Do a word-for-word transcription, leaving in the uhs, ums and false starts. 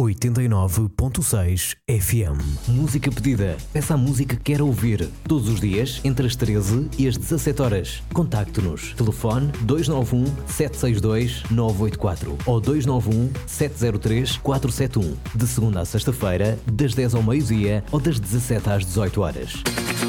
oitenta e nove ponto seis F M. Música pedida. Peça a música que quer ouvir. Todos os dias, entre as treze e as dezassete horas. Contacte-nos. Telefone dois nove um, sete seis dois, nove oito quatro ou dois nove um, sete zero três, quatro sete um. De segunda a sexta-feira, das dez ao meio-dia ou das dezassete às dezoito horas.